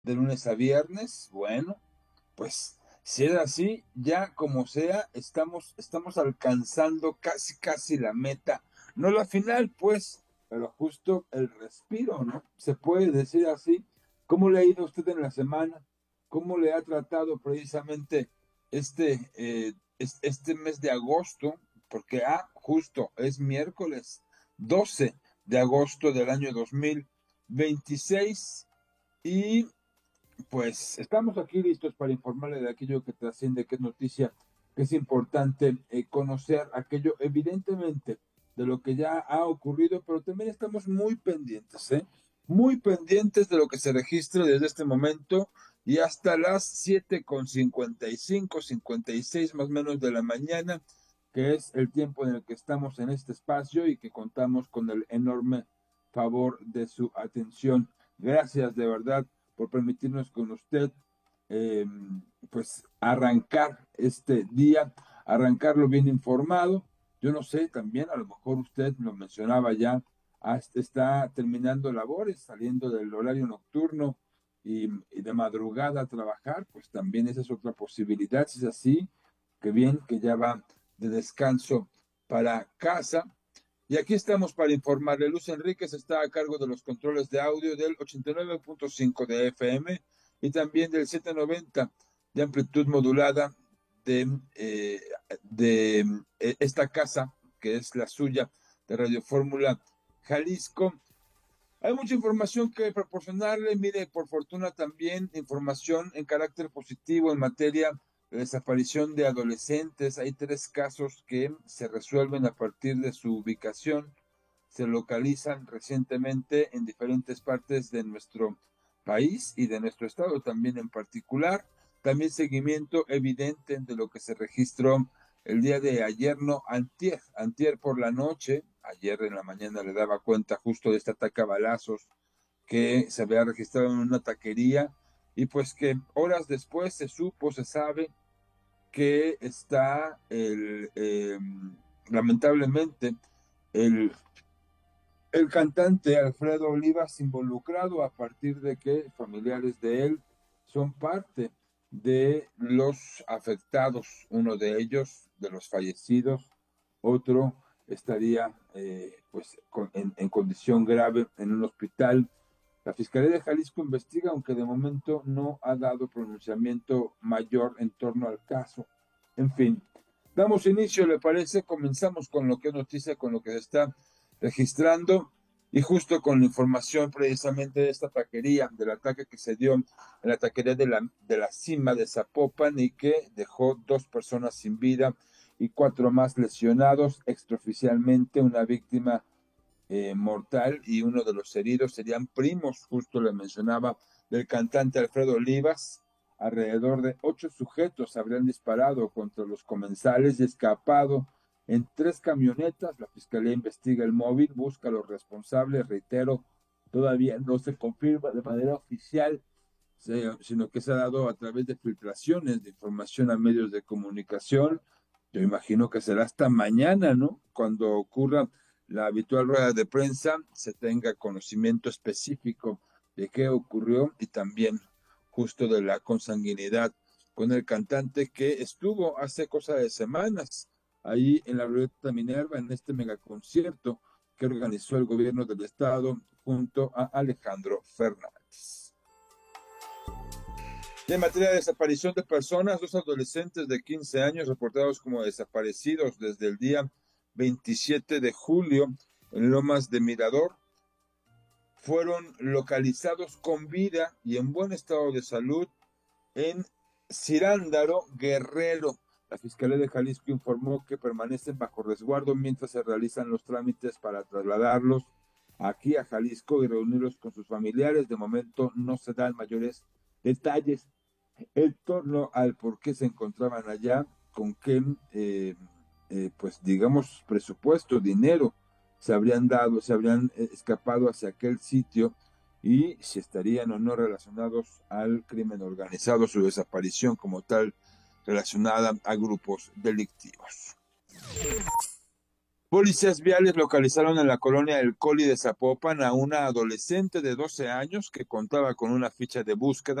de lunes a viernes. Bueno, pues si es así, ya como sea, estamos alcanzando casi la meta. No la final, pues, pero justo el respiro, ¿no? Se puede decir así. ¿Cómo le ha ido a usted en la semana? ¿Cómo le ha tratado precisamente este mes de agosto? Porque, justo es miércoles 12 de agosto del año 2026 y pues estamos aquí listos para informarle de aquello que trasciende, que es noticia, que es importante conocer aquello, evidentemente, de lo que ya ha ocurrido, pero también estamos muy pendientes, ¿eh? Muy pendientes de lo que se registre desde este momento y hasta las 7:55, 56 más o menos de la mañana, que es el tiempo en el que estamos en este espacio y que contamos con el enorme favor de su atención. Gracias de verdad por permitirnos con usted, eh, pues arrancar este día, arrancarlo bien informado. Yo no sé, también a lo mejor usted lo mencionaba ya, está terminando labores, saliendo del horario nocturno y de madrugada a trabajar, pues también esa es otra posibilidad. Si es así, que bien que ya va de descanso para casa. Y aquí estamos para informarle. Luz Enríquez está a cargo de los controles de audio del 89.5 de FM y también del 790 de amplitud modulada de esta casa, que es la suya, de Radio Fórmula Jalisco. Hay mucha información que proporcionarle. Mire, por fortuna también información en carácter positivo en materia de desaparición de adolescentes. Hay 3 casos que se resuelven a partir de su ubicación. Se localizan recientemente en diferentes partes de nuestro país y de nuestro estado también en particular. También seguimiento evidente de lo que se registró el día de ayer, no, antier por la noche. Ayer en la mañana le daba cuenta justo de este ataque a balazos que se había registrado en una taquería y pues que horas después se sabe que está lamentablemente el, el cantante Alfredo Olivas involucrado a partir de que familiares de él son parte de los afectados, uno de ellos, de los fallecidos, otro estaría en condición grave en un hospital. La Fiscalía de Jalisco investiga, aunque de momento no ha dado pronunciamiento mayor en torno al caso. En fin, damos inicio, ¿le parece? Comenzamos con lo que es noticia, con lo que se está registrando y justo con la información precisamente de esta taquería, del ataque que se dio en la taquería de la Cima de Zapopan y que dejó 2 personas sin vida y 4 más lesionados, extraoficialmente una víctima mortal y uno de los heridos serían primos, justo le mencionaba, del cantante Alfredo Olivas. Alrededor de 8 sujetos habrían disparado contra los comensales y escapado en 3 camionetas. La fiscalía investiga el móvil, busca a los responsables. Reitero, todavía no se confirma de manera oficial, sino que se ha dado a través de filtraciones de información a medios de comunicación. Yo imagino que será hasta mañana, ¿no? Cuando ocurra la habitual rueda de prensa, se tenga conocimiento específico de qué ocurrió y también justo de la consanguinidad con el cantante que estuvo hace cosa de semanas ahí en la Ruleta Minerva en este megaconcierto que organizó el gobierno del estado junto a Alejandro Fernández. Y en materia de desaparición de personas, 2 adolescentes de 15 años reportados como desaparecidos desde el día 27 de julio en Lomas de Mirador fueron localizados con vida y en buen estado de salud en Cirándaro, Guerrero. La Fiscalía de Jalisco informó que permanecen bajo resguardo mientras se realizan los trámites para trasladarlos aquí a Jalisco y reunirlos con sus familiares. De momento no se dan mayores detalles en torno al por qué se encontraban allá, con qué, pues digamos, presupuesto, dinero se habrían dado, se habrían escapado hacia aquel sitio y si estarían o no relacionados al crimen organizado, su desaparición como tal relacionada a grupos delictivos. Policías viales localizaron en la colonia El Coli de Zapopan a una adolescente de 12 años que contaba con una ficha de búsqueda